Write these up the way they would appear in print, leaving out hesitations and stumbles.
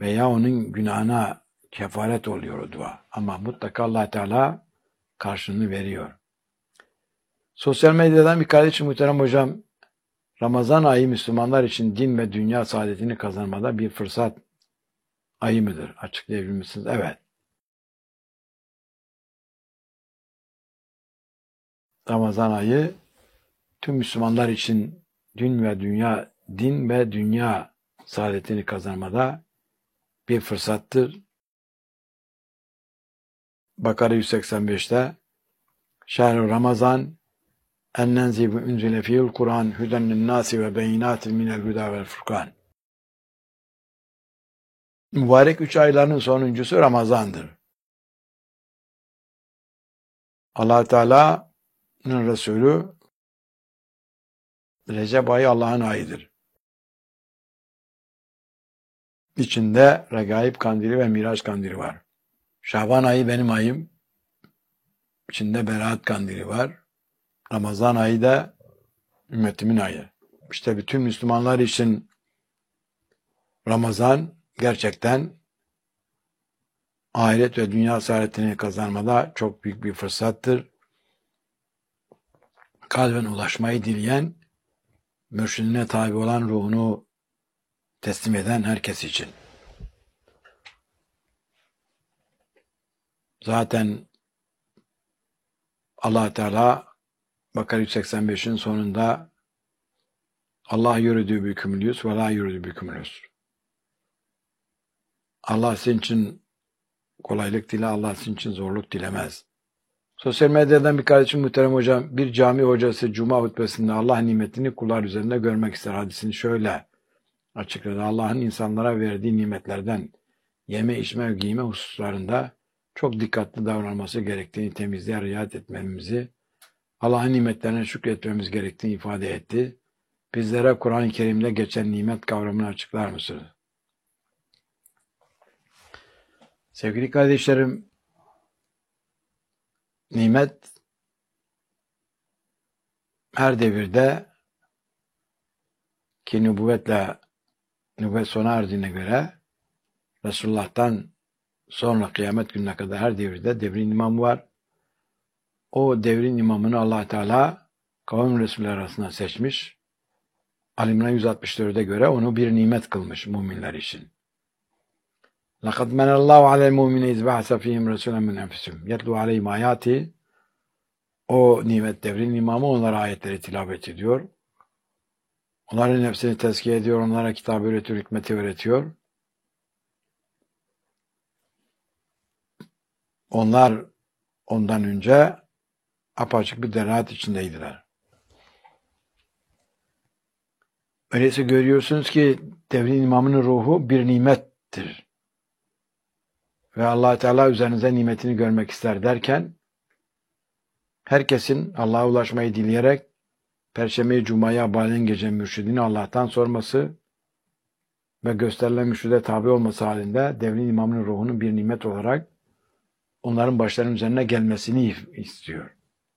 veya onun günahına kefaret oluyor o dua. Ama mutlaka Allah Teala karşılığını veriyor. Sosyal medyadan bir kardeşim, muhterem hocam, Ramazan ayı Müslümanlar için din ve dünya saadetini kazanmada bir fırsat ayı mıdır? Açıklayabilir misiniz? Evet. Ramazan ayı tüm Müslümanlar için din ve dünya saadetini kazanmada bir fırsattır. Bakara 185'te Şehr-i Ramazan ennenzi ve unzile fihil Kur'an hüden linnâsi ve beyinatin minel hüdâ vel furkan. Mübarek 3 ayların sonuncusu Ramazan'dır. Allah Teala'nın Resulü Recep ayı Allah'ın ayıdır. İçinde Regaib kandili ve Miraç kandili var. Şaban ayı benim ayım. İçinde Berat kandili var. Ramazan ayı da ümmetimin ayı. İşte bütün Müslümanlar için Ramazan gerçekten ahiret ve dünya saadetini kazanmada çok büyük bir fırsattır. Kalben ulaşmayı dileyen, mürşidine tabi olan ruhunu teslim eden herkes için. Zaten Allah Teala Bakara 185'in sonunda Allah yürüdüğü bükümlüyüz ve la yürüdüğü bükümlüyüz. Allah sizin için kolaylık dile, Allah sizin için zorluk dilemez. Sosyal medyadan bir kardeşim, muhterem hocam, bir cami hocası Cuma hutbesinde Allah nimetini kullar üzerinde görmek ister hadisini şöyle açıkladı. Allah'ın insanlara verdiği nimetlerden yeme, içme ve giyme hususlarında çok dikkatli davranması gerektiğini, temizliğe riayet etmemizi, Allah'ın nimetlerine şükretmemiz gerektiğini ifade etti. Bizlere Kur'an-ı Kerim'de geçen nimet kavramını açıklar mısınız? Sevgili kardeşlerim, nimet her devirde ki nübüvvet sona erdiğine göre Resulullah'tan sonra kıyamet gününe kadar her devirde devrin imamı var. O devrin imamını Allah Teala kavim Resulü arasında seçmiş. Ali-İmran 164'e göre onu bir nimet kılmış müminler için. لَقَدْ مَنَ اللّٰهُ عَلَى الْمُؤْمِنِينَ اِذْ بَعَثَ فِيهِمْ رَسُولًا مِنْ أَنْفُسِهِمْ يَتْلُو عَلَيْهِمْ آيَاتِهِ. O nimet devrin imamı onlara ayetleri tilavet ediyor. Onların nefsini tezkiye ediyor, onlara kitabı öğretiyor, hikmeti öğretiyor. Onlar ondan önce apaçık bir delalet içindeydiler. Öyleyse görüyorsunuz ki devrin imamının ruhu bir nimettir. Ve Allah Teala üzerinize nimetini görmek ister derken herkesin Allah'a ulaşmayı dileyerek Perşembe-i Cuma'ya bağlayan gece mürşidini Allah'tan sorması ve gösterilen mürşide tabi olması halinde devrin imamının ruhunun bir nimet olarak onların başlarının üzerine gelmesini istiyor.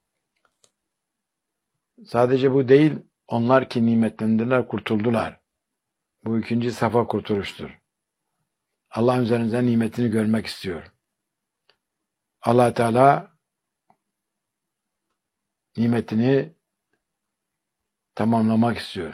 Sadece bu değil, onlar ki nimetlendiler, kurtuldular. Bu ikinci safa kurtuluştur. Allah üzerinize nimetini görmek istiyor. Allah Teala nimetini tamamlamak istiyor.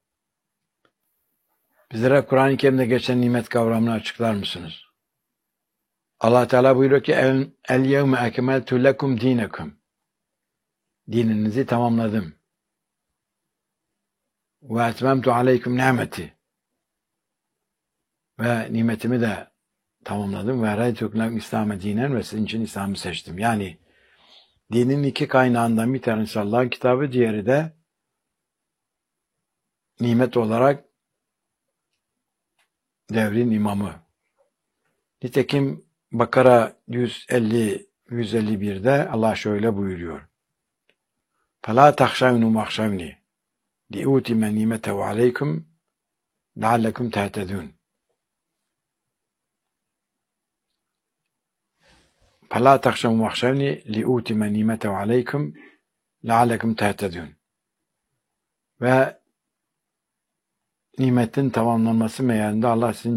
Bizlere Kur'an-ı Kerim'de geçen nimet kavramını açıklar mısınız? Allah Teala buyuruyor ki el yevme ekmeltu lekum dinekum. Dininizi tamamladım. Ve etmemtu aleyküm nimeti. Ve nimetimi de tamamladım. Ve reytüküm İslam'e dinen ve sizin için İslam'ı seçtim. Yani dinin iki kaynağından bir tanesi Allah'ın kitabı, diğeri de nimet olarak devrin imamı. Nitekim Bakara 151'de Allah şöyle buyuruyor. فَلَا تَخْشَوْنُ مَخْشَوْنِ لِيُوتِمَ نِيمَتَهُ عَلَيْكُمْ لَعَلَّكُمْ تَهْتَدُونَ. فَلَا تَخْشَوْنُ مَخْشَوْنِ لِيُوتِمَ نِيمَتَهُ عَلَيْكُمْ لَعَلَّكُمْ تَهْتَدُونَ. Ve nimetin tamamlanması meyanında Allah sizin